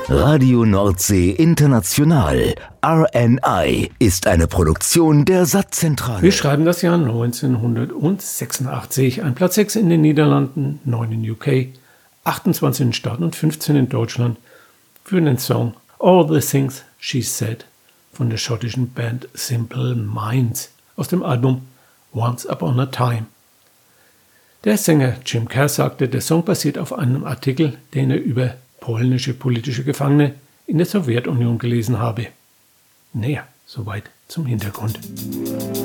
Radio Nordsee International, RNI, ist eine Produktion der Sattzentrale. Wir schreiben das Jahr 1986. Ein Platz 6 in den Niederlanden, 9 in UK, 28 in den Staaten und 15 in Deutschland für den Song All the Things She Said von der schottischen Band Simple Minds aus dem Album Once Upon a Time. Der Sänger Jim Kerr sagte, der Song basiert auf einem Artikel, den er über polnische politische Gefangene in der Sowjetunion gelesen habe. Naja, soweit zum Hintergrund.